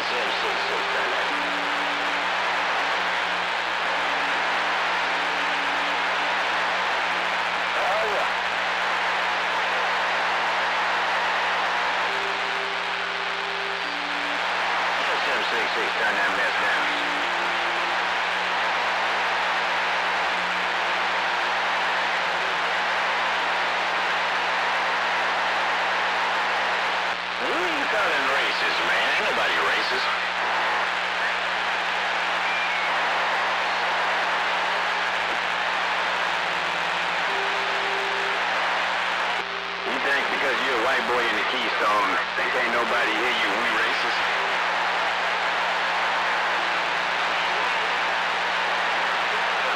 SM-66, turn left. Oh, yeah. SM-66, turn that mess down. Who are you calling racist, man? Ain't nobody racist. You think because you're a white boy in the Keystone, they can't nobody hear you, we racist?